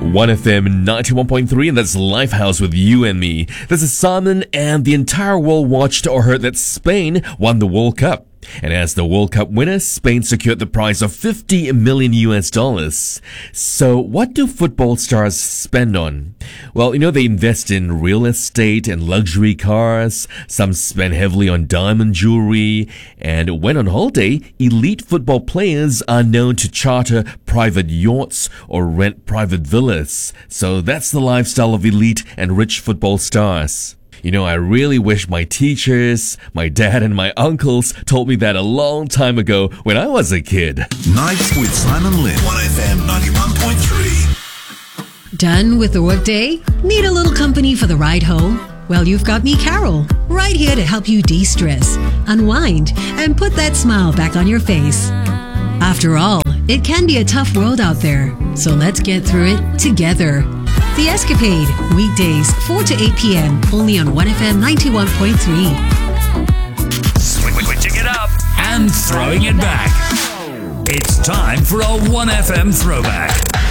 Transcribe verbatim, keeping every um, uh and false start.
one F M ninety-one point three, and that's Lifehouse with you and me. This is Simon, and the entire world watched or heard that Spain won the World Cup. And as the World Cup winner, Spain secured the prize of fifty million U S dollars. So what do football stars spend on? Well, you know, they invest in real estate and luxury cars. Some spend heavily on diamond jewelry. And when on holiday, elite football players are known to charter private yachts or rent private villas. So that's the lifestyle of elite and rich football stars. You know, I really wish my teachers, my dad and my uncles told me that a long time ago when I was a kid. Nights with Simon Lynn. one F M ninety-one point three. Done with the workday? Need a little company for the ride home? Well, you've got me, Carol, right here to help you de-stress, unwind, and put that smile back on your face. After all, it can be a tough world out there, so let's get through it together. The Escapade, weekdays four to eight p.m. only on one F M ninety-one point three. Switching it up and throwing it back. It's time for a one F M throwback.